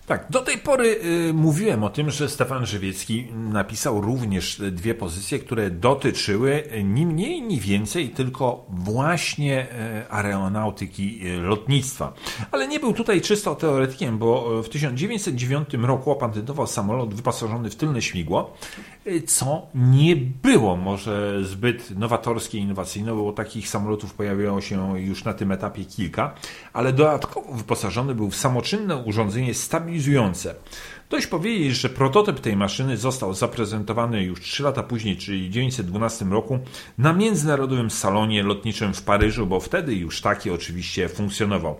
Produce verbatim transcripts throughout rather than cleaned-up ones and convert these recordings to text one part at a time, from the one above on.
Tak, do tej pory y, mówiłem o tym, że Stefan Żywiecki napisał również dwie pozycje, które dotyczyły ni mniej, ni więcej, tylko właśnie y, aeronautyki, y, lotnictwa. Ale nie był tutaj czysto teoretykiem, bo w tysiąc dziewięćset dziewiątym roku opatentował samolot wyposażony w tylne śmigło, y, co nie było może zbyt nowatorskie i innowacyjne, bo takich samolotów pojawiało się już na tym etapie kilka, ale dodatkowo wyposażony był w samoczynne urządzenie stabilizujące. Dość powiedzieć, że prototyp tej maszyny został zaprezentowany już trzy lata później, czyli w tysiąc dziewięćset dwunastym roku, na Międzynarodowym Salonie Lotniczym w Paryżu, bo wtedy już taki oczywiście funkcjonował.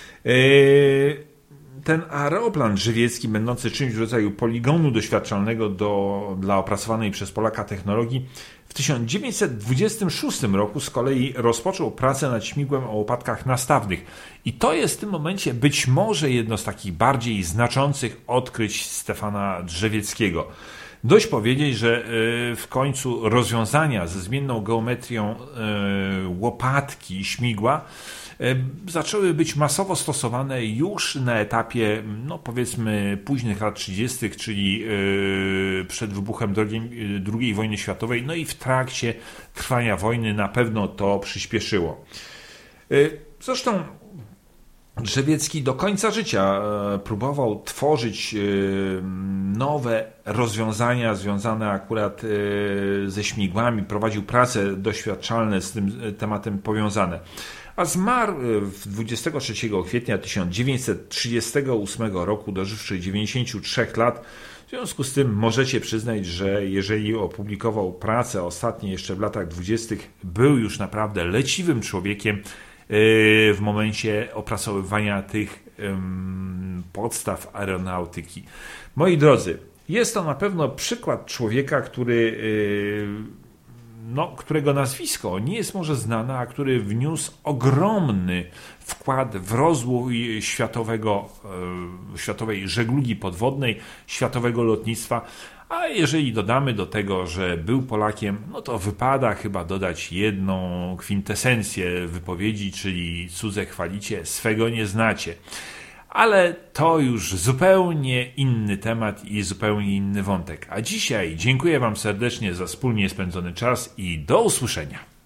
Ten aeroplan żywiecki, będący czymś w rodzaju poligonu doświadczalnego do, dla opracowanej przez Polaka technologii, w tysiąc dziewięćset dwudziestym szóstym roku z kolei rozpoczął pracę nad śmigłem o łopatkach nastawnych. I to jest w tym momencie być może jedno z takich bardziej znaczących odkryć Stefana Drzewieckiego. Dość powiedzieć, że w końcu rozwiązania ze zmienną geometrią łopatki śmigła zaczęły być masowo stosowane już na etapie, no powiedzmy, późnych lat trzydziestych, czyli przed wybuchem drugiej wojny światowej, no i w trakcie trwania wojny na pewno to przyspieszyło. Zresztą Drzewiecki do końca życia próbował tworzyć nowe rozwiązania związane akurat ze śmigłami, prowadził prace doświadczalne z tym tematem powiązane. A zmarł dwudziestego trzeciego kwietnia tysiąc dziewięćset trzydziestego ósmego roku, dożywszy dziewięćdziesięciu trzech lat. W związku z tym możecie przyznać, że jeżeli opublikował pracę ostatnie jeszcze w latach dwudziestych, był już naprawdę leciwym człowiekiem w momencie opracowywania tych podstaw aeronautyki. Moi drodzy, jest to na pewno przykład człowieka, który no, którego nazwisko nie jest może znane, a który wniósł ogromny wkład w rozwój światowego, e, światowej żeglugi podwodnej, światowego lotnictwa. A jeżeli dodamy do tego, że był Polakiem, no to wypada chyba dodać jedną kwintesencję wypowiedzi, czyli cudze chwalicie, swego nie znacie. Ale to już zupełnie inny temat i zupełnie inny wątek. A dzisiaj dziękuję Wam serdecznie za wspólnie spędzony czas i do usłyszenia.